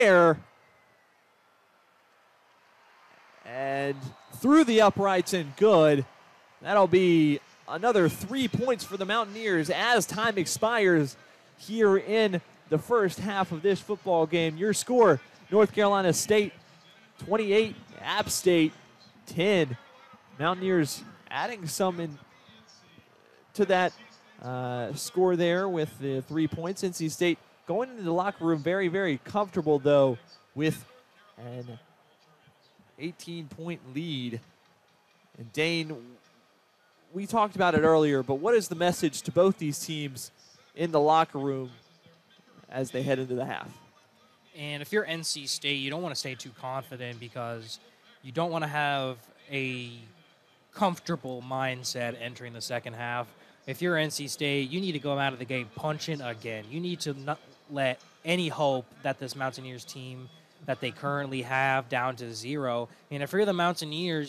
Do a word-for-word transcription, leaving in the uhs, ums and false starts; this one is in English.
Air. And through the uprights and good. That'll be another three points for the Mountaineers as time expires here in the first half of this football game. Your score, North Carolina State twenty-eight, App State ten. Mountaineers adding some in to that uh, score there with the three points. N C State going into the locker room very, very comfortable, though, with an eighteen-point lead. And Dane, we talked about it earlier, but what is the message to both these teams in the locker room as they head into the half? And if you're N C State, you don't want to stay too confident because you don't want to have a comfortable mindset entering the second half. If you're N C State, you need to go out of the game punching again. You need to not let any hope that this Mountaineers team that they currently have down to zero. And if you're the Mountaineers,